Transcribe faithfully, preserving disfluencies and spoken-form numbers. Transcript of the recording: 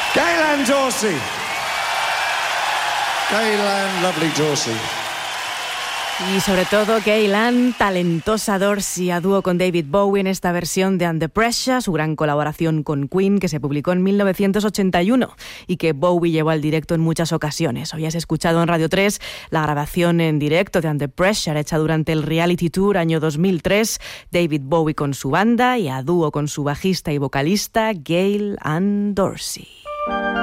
Gail Ann Dorsey. Gail Ann, lovely Dorsey. Y sobre todo Gail Ann, talentosa Dorsey, a dúo con David Bowie en esta versión de Under Pressure, su gran colaboración con Queen que se publicó en mil novecientos ochenta y uno y que Bowie llevó al directo en muchas ocasiones. Hoy has escuchado en Radio tres la grabación en directo de Under Pressure hecha durante el Reality Tour año dos mil tres, David Bowie con su banda y a dúo con su bajista y vocalista Gail Ann Dorsey.